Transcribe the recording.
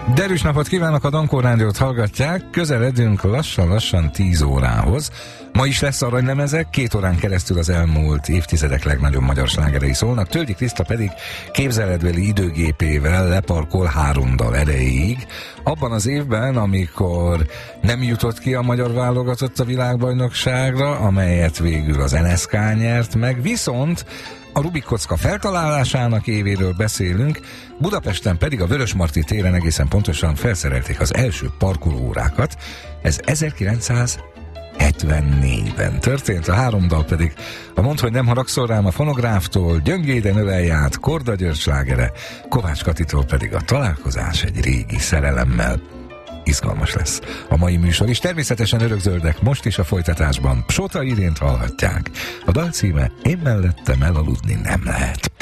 Derűs napot kívánok, a Dankó Rádiót hallgatják, közeledünk lassan-lassan 10 órához. Ma is lesz aranylemezek, 2 órán keresztül az elmúlt évtizedek legnagyobb magyar slágerei szólnak, Tölgyi Kriszta pedig képzeletbeli időgépével leparkol 3 dal erejéig. Abban az évben, amikor nem jutott ki a magyar válogatott a világbajnokságra, amelyet végül az NSK nyert meg, viszont a Rubik kocka feltalálásának évéről beszélünk, Budapesten pedig a Vörösmarty téren egészen pontosan felszerelték az első parkolóórákat. Ez 1974-ben történt, a 3 dal pedig a Mondd, hogy nem haragszol rám a Fonográftól, Gyöngéden ölelj át, Korda György slágere, Kovács Katitól pedig a Találkozás egy régi szerelemmel. Izgalmas lesz a mai műsor is. Természetesen örökzöldek most is a folytatásban. Psóta Irént hallhatják. A dal címe Én mellettem elaludni nem lehet.